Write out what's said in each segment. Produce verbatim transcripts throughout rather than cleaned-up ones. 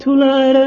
తులారా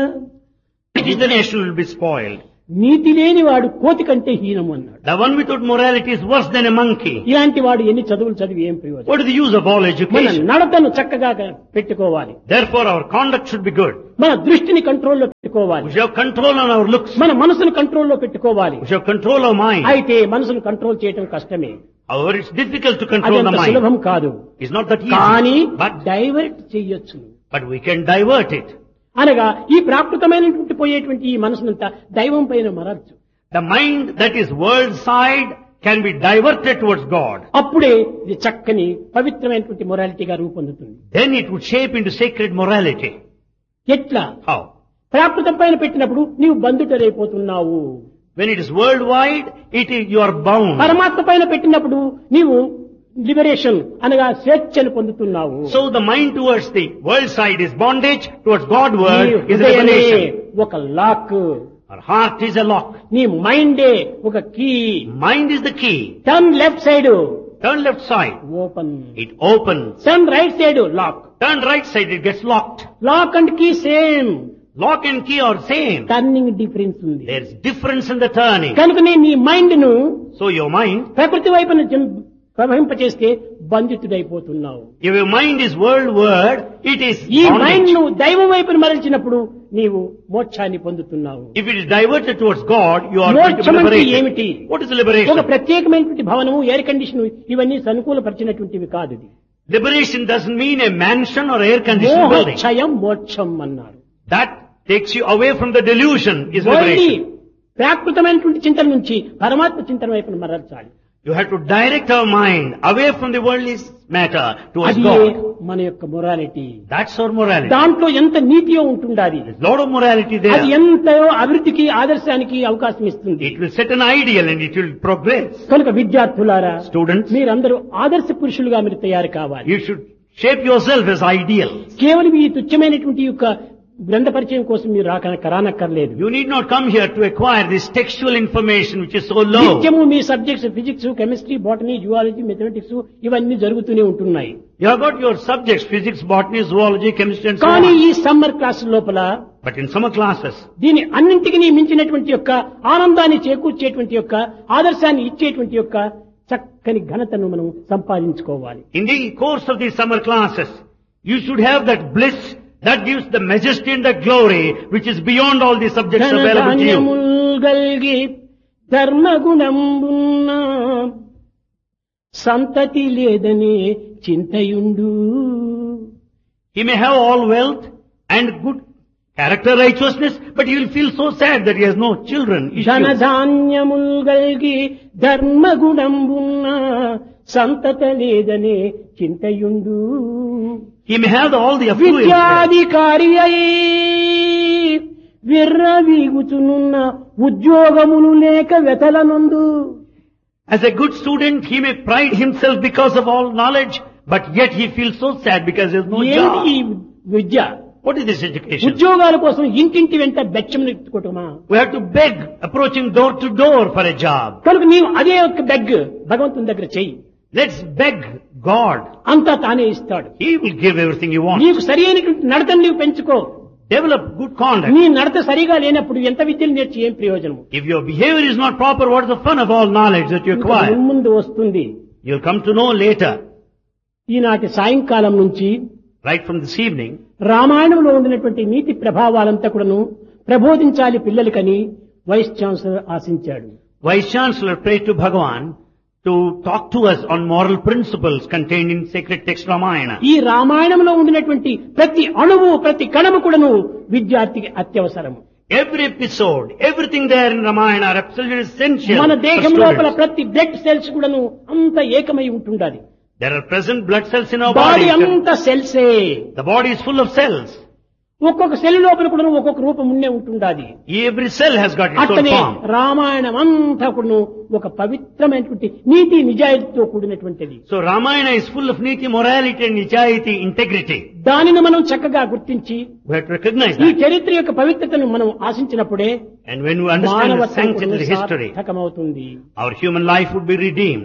His nation will be spoiled. నీతి లేని వాడు కోతి కంటే హీనము అన్నాడు. The one without morality is worse than a monkey. ఇలాంటి వాడు ఎన్ని చదువులు చదివి ఏం ప్రయోజనం? What is the use of all మన education? నడతను చక్కగా పెట్టుకోవాలి. Therefore our conduct should be good. మన దృష్టిని కంట్రోల్లో పెట్టుకోవాలి. We should have control on our looks. మన మనసును కంట్రోల్లో పెట్టుకోవాలి. We should have control of mind. అయితే మనసును కంట్రోల్ చేయటం కష్టమే. However, it's difficult to control the అదంత mind. సులభం కాదు. It's not that కానీ easy. But, డైవర్ట్ చేయొచ్చు. but we can divert it. అనగా ఈ ప్రాకృతమైనటువంటి పోయేటువంటి ఈ మనసునంతా దైవం పైన మరచ్చు. The mind that is world side can be diverted towards God. అప్పుడే ఇది చక్కని పవిత్రమైనటువంటి మొరాలిటీగా రూపొందుతుంది. Then it would shape into sacred morality. ఎట్లా? How? ప్రాకృతం పైన పెట్టినప్పుడు నీవు బంధుటరైపోతున్నావు. When it is worldwide, it is, you are bound. పరమాత్మ పైన పెట్టినప్పుడు నీవు లిబరేషన్ అనగా స్వేచ్ఛను పొందుతున్నావు. So the mind towards the world side is bondage, towards God నీ world is హృదయమే revelation. ఒక lock. Our heart is a lock. నీ మైండే ఒక key. Mind is the key. Turn left side Turn left side, open. it opens. Turn right side lock. Turn right side, it gets locked. Lock and key same. Lock and key are same. Turning difference ఉంది. There's difference in the turning. కనుకనే నీ mind ను So your mind, ప్రకృతి వైపున జం- ప్రవహింపచేస్తే బంధితుడైపోతున్నావు. if your mind is worldward, it is ఈ mind bondage. ను దైవం వైపున మరల్చినప్పుడు నీవు మోక్షాన్ని పొందుతున్నావు. If it is diverted towards God, you are going to be మోక్షం అంటే liberated. ఏమిటి? What is ఒక liberation? ప్రత్యేకమైనటువంటి భవనము, ఎయిర్ కండిషన్ ఇవన్నీ అనుకూలపరిచినటువంటివి కాదు. ఇది Liberation doesn't mean a mansion or air conditioned building. మోక్షయం మోక్షం అన్నారు. That takes you away from the delusion is only liberation. ప్రాకృతమైనటువంటి చింతన నుంచి పరమాత్మ చింతన వైపున మరల్చాలి. You have to direct our mind away from the worldly matter towards అది God. మన యొక్క మొరాలిటీ. That's our morality. దాంట్లో ఎంత నీతియో ఉంటుండాలి. There's a lot of morality అది there. ఎంతో అభివృద్ధికి ఆదర్శానికి అవకాశం ఇస్తుంది. It will set an ideal and it will progress. కనుక విద్యార్థులారా, Students, మీరందరూ ఆదర్శ పురుషులుగా మీరు తయారు కావాలి. you should shape yourself as ideal. కేవలం ఈ తుచ్చమైనటువంటి యొక్క గ్రంథ పరిచయం కోసం మీరు రాక రానక్కర్లేదు. You need not come here to acquire this textual information which is so low. నిత్యము మీ subjects physics, chemistry, botany, zoology, mathematics ఇవన్నీ జరుగుతూనే ఉంటున్నాయి. You have got your subjects, physics, botany, zoology, chemistry and so కానీ on. ఈ summer class లోపల But in summer classes, దీని అన్నింటికి మించినటువంటి యొక్క ఆనందాన్ని చేకూర్చేటువంటి యొక్క ఆదర్శాన్ని ఇచ్చేటువంటి యొక్క చక్కని ఘనతను మనం సంపాదించుకోవాలి. in the course of these summer classes, you should have that bliss that gives the majesty and the glory which is beyond all the subjects available to you. ధనధాన్యముల్ గల్గి ధర్మగుణంబున్న సంతతి లేదని చింతయుండు. He may have all wealth and good character righteousness, but he will feel so sad that he has no children. issues. ధనధాన్యముల్ గల్గి ధర్మగుణంబున్న సంతత లేదని చింతయుండు. He may have all the affluence. there. విద్యాధికారి అయి విర్రవీగుచునున్న ఉద్యోగములు లేక వెతలనందు. As a good student, he may pride himself because of all knowledge, but yet he feels so sad because there is no ఏంటి ఈ job. Vidya? What is this education? ఉద్యోగాల కోసం ఇంటింటి వెంట బెచ్చం ఎత్తుకోవటమా? We have to beg, approaching door to door for a job. కనుక నీవు అదే ఒక బెగ్ భగవంతుని దగ్గర చెయ్యి. Let's beg God. అంతా తానే ఇస్తాడు. He will give everything you want. నీకు సరి అయినటువంటి నడతను నీవు పెంచుకో. Develop good conduct. నీ నడత సరిగా లేనప్పుడు ఎంత విద్యలు నేర్చి ఏం ప్రయోజనం? If your behavior is not proper, what is the fun of all knowledge that you ఇంకా acquire? ముందు వస్తుంది. You'll come to know later. ఈనాటి సాయంకాలం నుంచి Right from this evening, రామాయణంలో ఉండినటువంటి నీతి ప్రభావాలంతా కూడాను ప్రబోధించాలి పిల్లలకని vice chancellor ఆశించాడు. Vice Chancellor prayed to Bhagavan to talk to us on moral principles contained in sacred text Ramayana. ఈ రామాయణంలో ఉండినటువంటి ప్రతి అణువు ప్రతి కణము కూడాను విద్యార్థికి అత్యవసరము. Every episode, everything there in Ramayana are absolutely essential మన for దేహం లోపల students. ప్రతి బ్లడ్ సెల్స్ కూడాను అంత ఏకమై ఉంటుండాలి. There are present blood cells in our body body. అంత సెల్సే. The body is full of cells. ఒక్కొక్క సెల్ లోపల కూడా ఒక్కొక్క రూపం ఉండే ఉంటుండాలి. Every cell has got its own అట్లనే form. రామాయణం అంతా కూడా ఒక పవిత్రమైనటువంటి నీతి నిజాయితీతో కూడినటువంటిది. So Ramayana is full of niti, morality and nijayati, integrity. దానిని మనం చక్కగా గుర్తించి We have to recognize ఈ that. చరిత్ర యొక్క పవిత్రతను మనం ఆశించినప్పుడే And when we understand the మానవత్వం sanctity of కూడా the history, సార్థకమవుతుంది. our human life would be redeemed.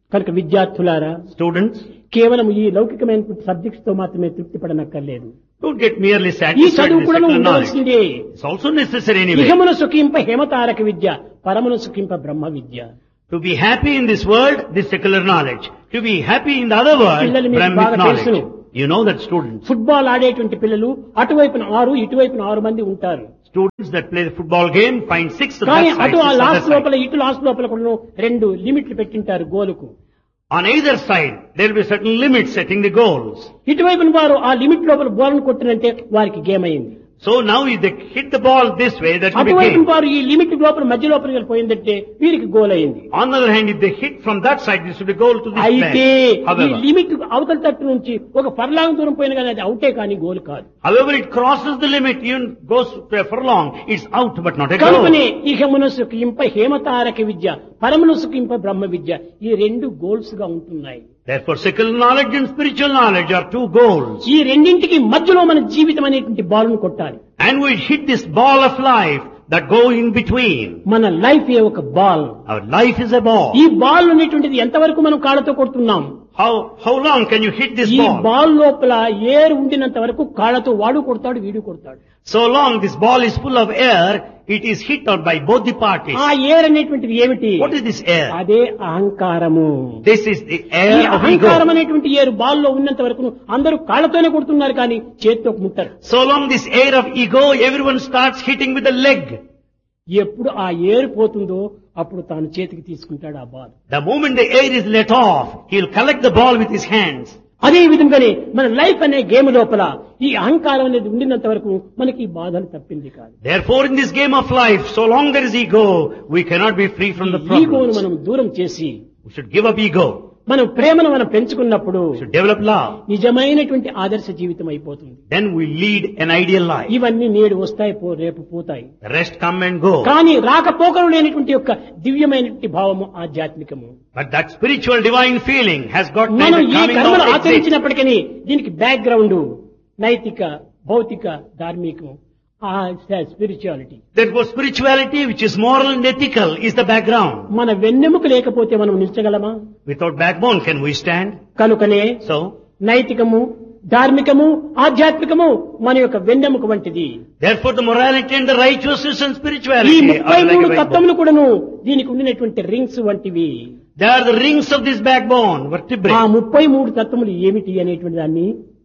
కనుక విద్యార్థులారా, Students, కేవలం ఈ లౌకికమైన సబ్జెక్ట్స్ తో మాత్రమే తృప్తి పడనక్కర్లేదు. don't get merely ఈ satisfied చదువు with కూడా secular knowledge. ఉండవలసిందే. It's also necessary anyway. ఇహమును సుఖింప హేమతారక విద్య, పరమును సుఖింప బ్రహ్మ విద్య. To be happy in this world, this secular knowledge. To be happy in the other world, పిల్లలు మీకు Brahmic బాగా knowledge. తెలుసును. You know that students. Football ఆడేటువంటి పిల్లలు అటువైపున ఆరు, ఇటువైపున ఆరు మంది ఉంటారు. Students that play the football game find six of కానీ that side, అటు six ఆ of that లాస్ట్ side. లోపల, ఇటు లాస్ట్ లోపల కూడా రెండు లిమిట్లు పెట్టింటారు గోలుకు. On either side, there will be certain limits setting the goals. ఇటువైపున వారు ఆ లిమిట్ లోపల బోర్ను కొట్టినంటే వారికి గేమ్ అయింది. So now if they hit the ball this way, that will be అటువైపున game. వారు ఈ లిమిట్ లోపల మధ్య లోపలికి పోయిందంటే వీరికి గోల్ అయింది. On the other hand, if they hit from that side, this will be goal to this అయితే side. ఈ However, లిమిట్ అవతల తట్టు నుంచి ఒక ఫర్లాంగ్ దూరం పోయిన కానీ అది అవుటే కానీ గోల్ కాదు. however it crosses the limit, even goes to a furlong, it's out but not a goal. కనుకనే ఇహమును సుఖింప హేమతారక విద్య, పరమును సుఖింప బ్రహ్మ విద్య, ఈ రెండు గోల్స్ గా ఉంటున్నాయి. Therefore, secular knowledge and spiritual knowledge are two goals. ఈ రెండింటికి మధ్యలో మన జీవితం అనేటువంటి బాల్ను కొట్టాలి. And we hit this ball of life that go in between. మన లైఫ్ ఏ ఒక ball. Our life is a ball. ఈ బాల్ అనేటువంటిది ఎంతవరకు మనం కాళ్ళతో కొడుతున్నాం? How how long can you hit this ఈ ball? బాల్ లోపల ఏర్ ఉండినంత వరకు కాళ్ళతో వాడు కొడతాడు, వీడు కొడతాడు. So long this ball is full of air, it is hit out by both the parties. ఆ ఏర్ అనేటువంటిది ఏమిటి? What is this air? అదే అహంకారము. This is the ఈ air of అహంకారం ego. అనేటువంటి ఏరు బాల్ లో ఉన్నంత వరకు అందరూ కాళ్ళతోనే కొడుతున్నారు కానీ చేతితో ముట్టరు. So long this air of ego, everyone starts hitting with the leg. ఎప్పుడు ఆ ఏరు పోతుందో అప్పుడు తాను చేతికి తీసుకుంటాడు ఆ ball. The moment the air is let off, he'll collect the ball with his hands. అదే విధంగానే మన లైఫ్ అనే గేమ్ లోపల ఈ అహంకారం అనేది ఉండినంత వరకు మనకి ఈ బాధలు తప్పింది కాదు. Therefore, in this game of life, so long there is ego, we cannot be free from the ఈగోను problems. మనం దూరం చేసి We should give up ego. మనం ప్రేమను మనం పెంచుకున్నప్పుడు We should develop love. నిజమైనటువంటి ఆదర్శ జీవితం అయిపోతుంది. Then we lead an ideal life. ఇవన్నీ నేడు వస్తాయి, పో రేపు పోతాయి. The rest come and go. కానీ రాకపోకలు లేనటువంటి యొక్క దివ్యమైనటువంటి భావము ఆధ్యాత్మికము. But that spiritual divine feeling has got మనం neither ఈ coming కర్మలు nor exit. ఆచరించినప్పటికీ దీనికి బ్యాక్గ్రౌండ్ నైతిక, భౌతిక, ధార్మికం, ఆ spirituality. Therefore, spirituality, which is moral and ethical, is the background. మన వెన్నెముక లేకపోతే మనం నిల్చగలమా? Without backbone, can we stand? కనుకనే So, నైతికము, ధార్మికము, ఆధ్యాత్మికము మన యొక్క వెన్నెముక వంటిది. therefore, the morality and the righteousness and ఈ spirituality ముప్పై are like మూడు a backbone. తత్వములు కూడాను దీనికి ఉండినటువంటి రింగ్స్ వంటివి. They are the rings of this backbone, ఆ vertebrae. ముప్పై మూడు తత్వములు ఏమిటి అనేటువంటి దాన్ని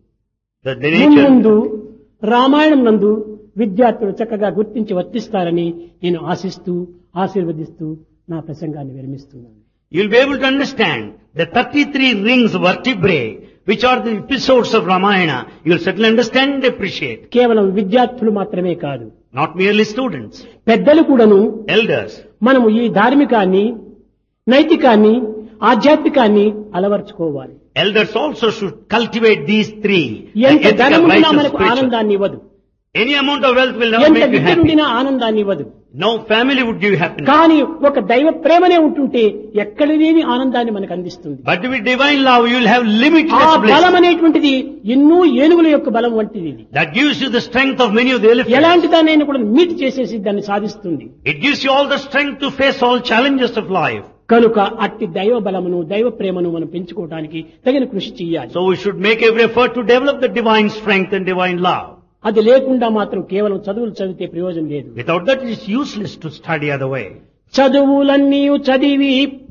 The, the nature. ముందు రామాయణం నందు విద్యార్థులు చక్కగా గుర్తించి వర్తిస్తారని నేను ఆశిస్తూ ఆశీర్వదిస్తూ నా ప్రసంగాన్ని విరమిస్తున్నాను. You'll be able to understand the thirty-three rings of vertebrae, which are the episodes of Ramayana. You'll certainly understand and appreciate. కేవలం విద్యార్థులు మాత్రమే కాదు, Not merely students, పెద్దలు కూడాను elders. మనము ఈ ధార్మికాన్ని, నైతికాన్ని, ఆధ్యాత్మికాన్ని అలవర్చుకోవాలి. Elders also should cultivate these three. The ఎంత ethical, ధనమున్నా righteous, మనకు spiritual. ఆనందాన్ని ఇవ్వదు, Any amount of wealth will never ఎంత make you విద్య happy. నుండినా ఆనందాన్ని ఇవ్వదు. No family would give you happiness. కానీ ఒక దైవ ప్రేమనే ఉంటుంటే ఎక్కడ లేని ఆనందాన్ని మనకు అందిస్తుంది. But with divine love, you will have ఆ limitless బలం bliss. అనేటువంటిది ఎన్నో ఏనుగుల యొక్క బలం వంటిది. ఇది That gives you the strength of many of the elephants. ఎలాంటి దాన్ని కూడా మీట్ చేసేసి దాన్ని సాధిస్తుంది. It gives you all the strength to face all challenges of life. కనుక అట్టి దైవ బలమును, దైవ ప్రేమను మనం పెంచుకోవడానికి తగిన కృషి చేయాలి. So we should make every effort to develop the divine strength and divine love. అది లేకుండా మాత్రం కేవలం చదువులు చదివితే ప్రయోజనం లేదు. Without that, it is useless to study other way. చదువులన్నీ చదివి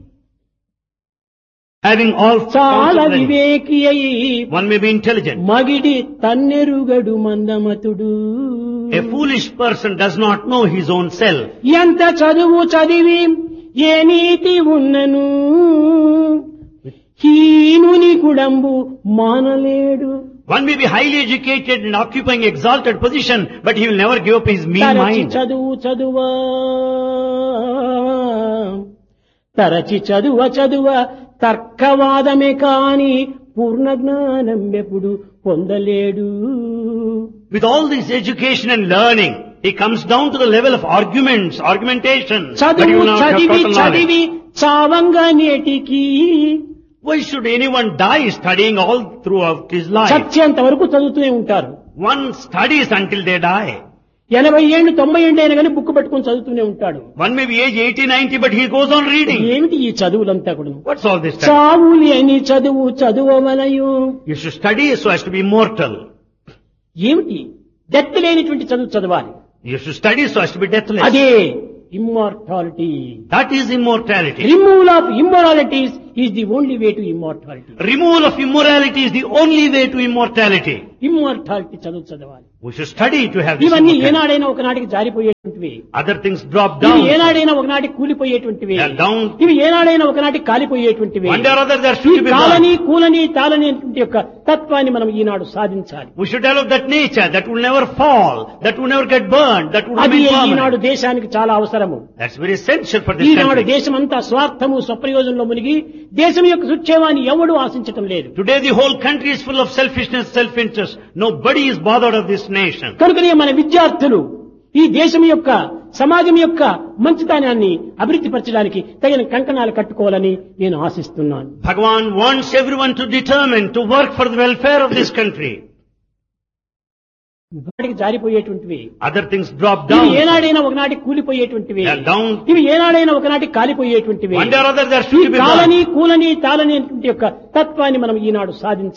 Having all చాలా forms of learning, వివేకి అయి one may be intelligent. మగిడి తన్నెరుగడు మందమతుడు. A foolish person does not know his own self. ఎంత చదువు చదివి ఏ నీతి ఉన్నను హీనుని గుడంబు మానలేడు. One may be highly educated and occupying exalted position, but he will never give up his mean తరచి mind. చదువు చదువా తరచి చదువ చదువ తర్కవాదమే కాని పూర్ణ జ్ఞానం ఎప్పుడు పొందలేడు. With all this education and learning, he comes down to the level of arguments, argumentation, but he చదువు will not have చదివి total knowledge. చదివి చావంగా నేటికి Why should anyone die studying all throughout his life? చచ్చేంత వరకు చదువుతూనే ఉంటారు. One studies until they die. ఎనభై ఏళ్ళు తొంభై ఏళ్ళు అయినా కానీ బుక్ పట్టుకుని చదువుతూనే ఉంటాడు. One may be age eighty, ninety, but he goes on reading. ఏమిటి ఈ చదువులంతా కూడా? What's all this time? చావు లేని చదువు చదువవలయు. You should study so as to be immortal. ఏమిటి డెత్ లేనిటువంటి చదువు చదవాలి. You should study so as to be deathless. అదే immortality. That is immortality. Removal of immoralities is the only way to immortality. Removal of immorality is the only way to immortality. Immortality చదువు చదవాలి. We should study to have this ఇవన్నీ immortality. ఏనాడైనా ఒకనాటికి జారిపోయేటువంటివి. Other things drop ఇవి down. ఏనాడైనా ఒకనాటికి కూలిపోయేటువంటివి. They are down. ఇవి ఏనాడైనా ఒకనాటికి కాలిపోయేటువంటివి. One day or other they are ఈ should be colony gone. కూలని తాళని యొక్క తత్వాన్ని మనం ఈనాడు సాధించాలి. We should develop that nature that will never fall, that will never get burned, that will అది remain ఈనాడు permanent. దేశానికి చాలా అవసరము. That's very essential for this Eenadu country. దేశమంతా స్వార్థము స్వప్రయోజనంలో మునిగి దేశం యొక్క సుక్షేమాన్ని ఎవడూ ఆశించటం లేదు. Today the whole country is full of selfishness, self-interest. Nobody is bothered of this nation. కనుకనే మన విద్యార్థులు ఈ దేశం యొక్క సమాజం యొక్క మంచితనాన్ని అభివృద్ధి పరచడానికి తగిన కంకణాలు కట్టుకోవాలని నేను ఆశిస్తున్నాను. Bhagavan wants everyone to determine to work for the welfare of this country. వాటికి జారిపోయేటువంటివి. Other things drop ఇవి down. ఏనాడైనా ఒకనాటికి కూలిపోయేటువంటివి. They are down. ఇవి ఏనాడైనా ఒకనాటికి కాలిపోయేటువంటివి. One day or other they are ఈ should be gone. కాలని కూలని తాళని యొక్క తత్వాన్ని మనం ఈనాడు సాధించాలి.